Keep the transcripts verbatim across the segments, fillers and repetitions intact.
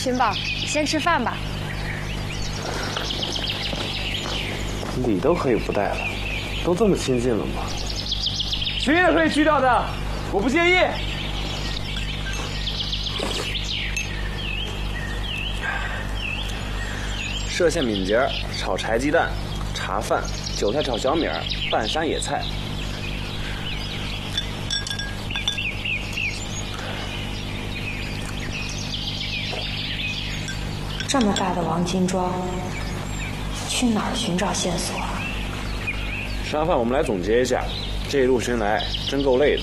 群宝，先吃饭吧。 礼都可以不带了，都这么亲近了吗？ 裙也可以去掉的，我不介意。 歙县敏捷炒柴鸡蛋，茶饭，韭菜炒小米儿，半山野菜。 这么大的王金庄，去哪儿寻找线索啊？ 吃完饭我们来总结一下，这一路寻来真够累的。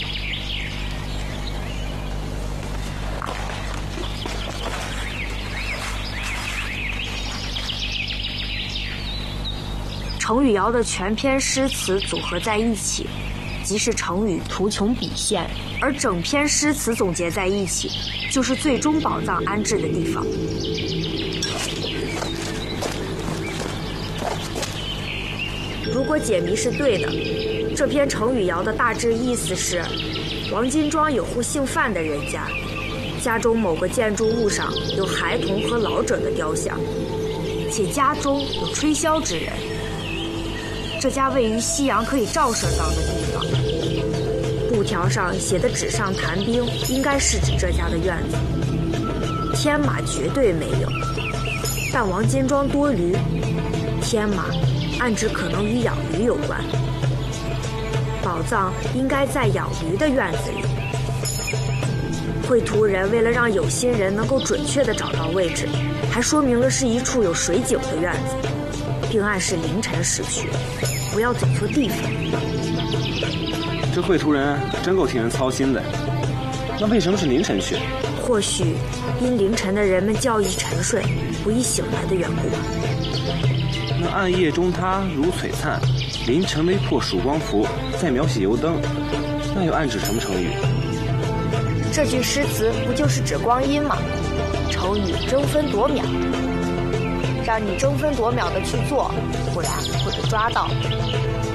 程雨瑶的全篇诗词组合在一起，即是程宇图穷匕现，而整篇诗词总结在一起，就是最终宝藏安置的地方。如果解谜是对的，这篇程雨瑶的大致意思是，王金庄有户姓范的人家，家中某个建筑物上有孩童和老者的雕像，且家中有吹箫之人。这家位于夕阳可以照射到的地方，布条上写的纸上谈兵应该是指这家的院子。天马绝对没有，但王金庄多驴，天马暗指可能与养驴有关。宝藏应该在养驴的院子里。绘图人为了让有心人能够准确地找到位置，还说明了是一处有水井的院子，并暗示凌晨时去，不要走错地方。 这绘图人真够替人操心的。那为什么是凌晨去？ 或许因凌晨的人们觉忆沉睡，不易醒来的缘故吧。 那暗夜中他如璀璨，凌晨微破曙光浮，再描写油灯，那又暗指什么成语？ 这句诗词不就是指光阴吗？成语争分夺秒，让你争分夺秒的去做，不然会被抓到。